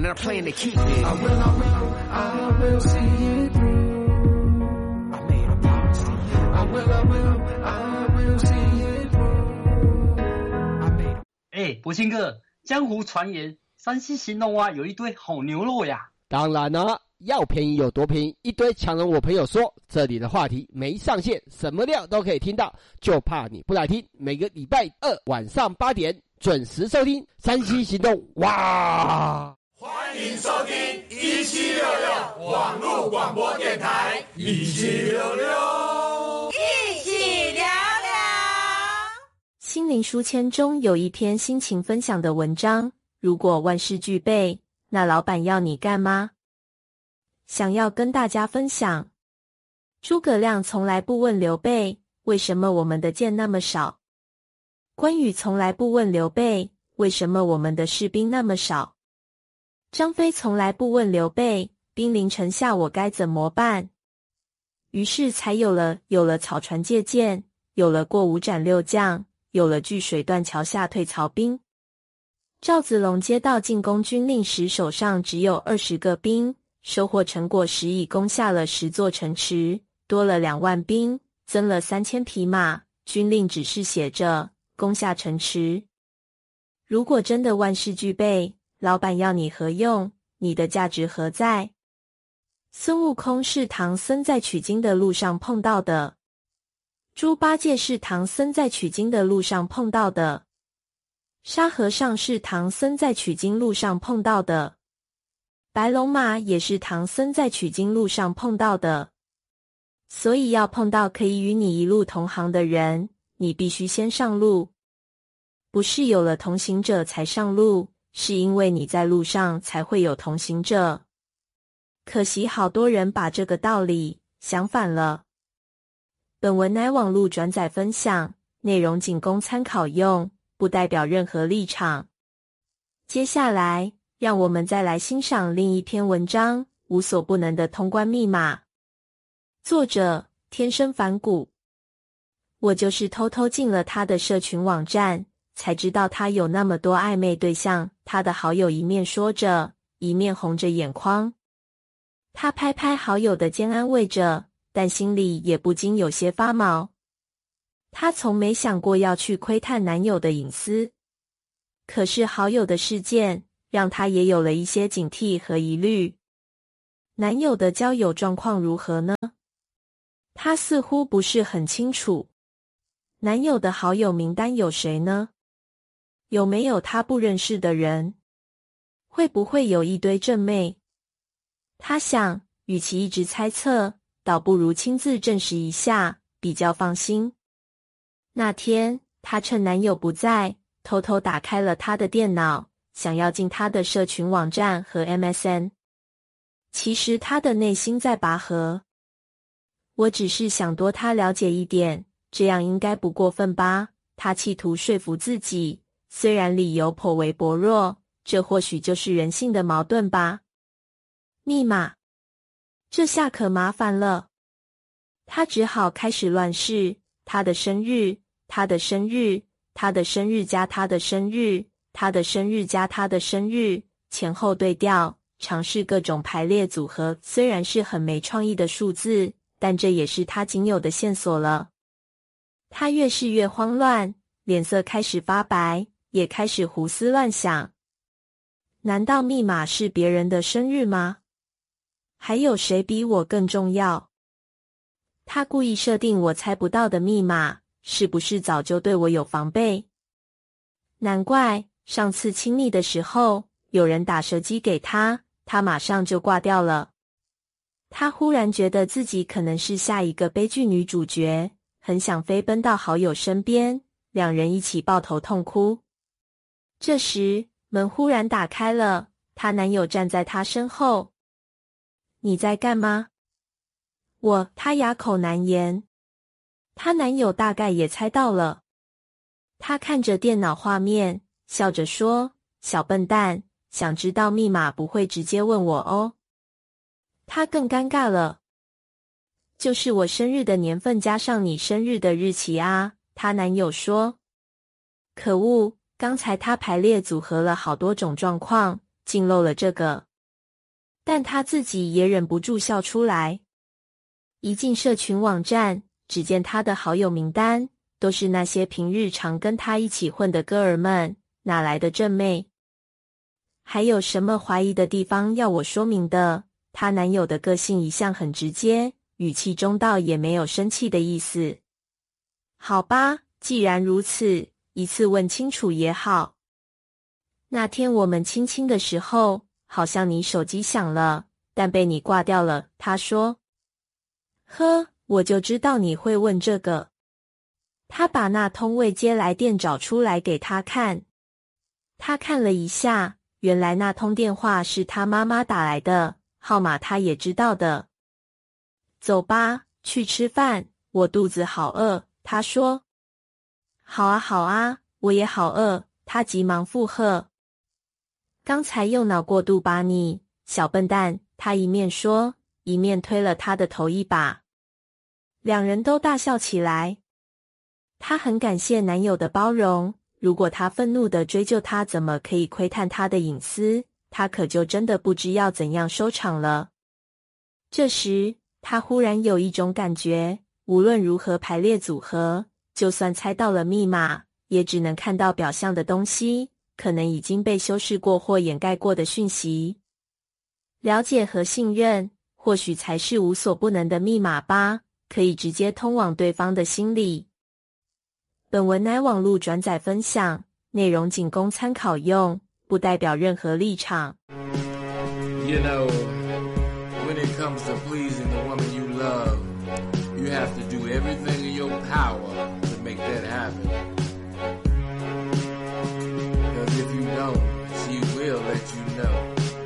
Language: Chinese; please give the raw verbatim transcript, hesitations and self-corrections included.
and I plan to keep it. I will, I will, I will see it through. I made a promise to you. I will, I will, I will see it through. I made a... 哎，博兴哥，江湖传言山西行动蛙有一堆好牛肉呀。 当然了，要便宜有多便宜，一堆强人我朋友说，这里的话题没上限，什么料都可以听到，就怕你不来听。每个礼拜二晚上八点准时收听山西行动哇！ 欢迎收听一七六六网络广播电台，一七六六， 一起聊聊。心灵书签中有一篇心情分享的文章，如果万事俱备，那老板要你干嘛？想要跟大家分享，诸葛亮从来不问刘备，为什么我们的箭那么少？关羽从来不问刘备，为什么我们的士兵那么少？张飞从来不问刘备，兵临城下我该怎么办？于是才有了有了草船借箭，有了过五斩六将，有了据水断桥下退曹兵。赵子龙接到进攻军令时，手上只有二十个兵，收获成果时已攻下了十座城池，多了两万兵，增了三千匹马。军令只是写着攻下城池。如果真的万事俱备，老板要你何用？你的价值何在？孙悟空是唐僧在取经的路上碰到的，猪八戒是唐僧在取经的路上碰到的，沙和尚是唐僧在取经路上碰到的，白龙马也是唐僧在取经路上碰到的。所以要碰到可以与你一路同行的人，你必须先上路。不是有了同行者才上路，是因为你在路上才会有同行者。可惜好多人把这个道理想反了。本文乃网络转载分享，内容仅供参考用，不代表任何立场。接下来，让我们再来欣赏另一篇文章，无所不能的通关密码。作者：天生反骨。我就是偷偷进了他的社群网站，才知道他有那么多暧昧对象。他的好友一面说着，一面红着眼眶。他拍拍好友的肩安慰着，但心里也不禁有些发毛。他从没想过要去窥探男友的隐私，可是好友的事件让他也有了一些警惕和疑虑。男友的交友状况如何呢？他似乎不是很清楚。男友的好友名单有谁呢？有没有他不认识的人？会不会有一堆正妹？他想，与其一直猜测，倒不如亲自证实一下，比较放心。那天，他趁男友不在，偷偷打开了他的电脑，想要进他的社群网站和 M S N。其实他的内心在拔河。我只是想多他了解一点，这样应该不过分吧？他企图说服自己，虽然理由颇为薄弱，这或许就是人性的矛盾吧。密码，这下可麻烦了。他只好开始乱试，他的生日，他的生日，他的生日加他的生日，他的生日加他的生日，前后对调，尝试各种排列组合。虽然是很没创意的数字，但这也是他仅有的线索了。他越是越慌乱，脸色开始发白，也开始胡思乱想。难道密码是别人的生日吗？还有谁比我更重要？他故意设定我猜不到的密码，是不是早就对我有防备？难怪上次亲密的时候，有人打手机给他，他马上就挂掉了。他忽然觉得自己可能是下一个悲剧女主角，很想飞奔到好友身边，两人一起抱头痛哭。这时，门忽然打开了，她男友站在她身后。你在干嘛？我，她哑口难言。她男友大概也猜到了。他看着电脑画面，笑着说：小笨蛋，想知道密码不会直接问我哦。她更尴尬了。就是我生日的年份加上你生日的日期啊，她男友说。可恶，刚才她排列组合了好多种状况， 竟漏了这个。但他自己也忍不住笑出来。一进社群网站，只见他的好友名单都是那些平日常跟他一起混的哥儿们，哪来的正妹？还有什么怀疑的地方要我说明的？她男友的个性一向很直接，语气中倒也没有生气的意思。好吧，既然如此，一次问清楚也好。那天我们亲亲的时候，好像你手机响了，但被你挂掉了。他说：呵，我就知道你会问这个。他把那通未接来电找出来给他看。他看了一下，原来那通电话是他妈妈打来的，号码他也知道的。走吧，去吃饭，我肚子好饿。他说：好啊好啊，我也好饿。他急忙附和。刚才用脑过度吧你，小笨蛋。他一面说，一面推了他的头一把。两人都大笑起来。她很感谢男友的包容，如果他愤怒地追究他怎么可以窥探她的隐私，她可就真的不知要怎样收场了。这时，她忽然有一种感觉，无论如何排列组合，就算猜到了密码，也只能看到表象的东西，可能已经被修饰过或掩盖过的讯息。了解和信任，或许才是无所不能的密码吧，可以直接通往对方的心里。本文乃网络转载分享，内容仅供参考用，不代表任何立场。 You know, when it comes to pleasing the woman you love, you have to do everything in your power to make that happen.